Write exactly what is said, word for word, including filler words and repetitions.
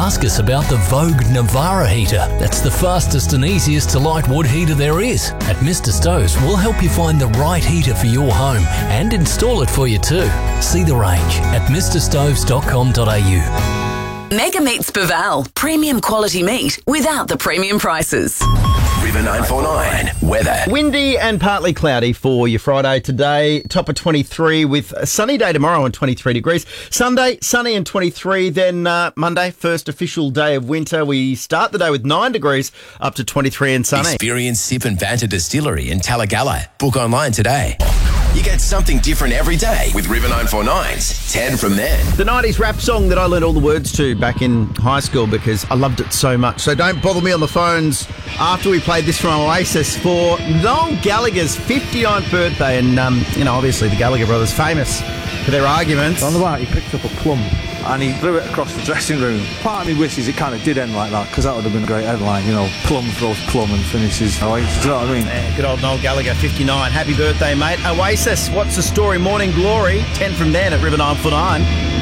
ask us about the Vogue Navara heater. That's the fastest and easiest to light wood heater there is. At Mister Stoves, we'll help you find the right heater for your home and install it for you too. See the range at mister stoves dot com dot a u. Mega Meats Baval. Premium quality meat without the premium prices. River nine four nine. Weather. Windy and partly cloudy for your Friday today. Top of twenty-three with a sunny day tomorrow and twenty-three degrees. Sunday, sunny and twenty-three. Then uh, Monday, first official day of winter. We start the day with nine degrees up to twenty-three and sunny. Experience Sip and Banter Distillery in Talagalla. Book online today. You get something different every day with River nine four nine's ten from then. The nineties rap song that I learned all the words to back in high school because I loved it so much. So don't bother me on the phones after we played this from Oasis for Noel Gallagher's fifty-ninth birthday. And, um, you know, obviously the Gallagher brothers famous for their arguments. On the way, he picked up a plum and he threw it across the dressing room. Part of me wishes it kind of did end like that because that would have been a great headline, you know, plum throws plum and finishes Oasis. Do you know what I mean? Yeah, good old Noel Gallagher, fifty-nine. Happy birthday, mate. Oasis, what's the story? Morning Glory, ten from then at River nine four nine.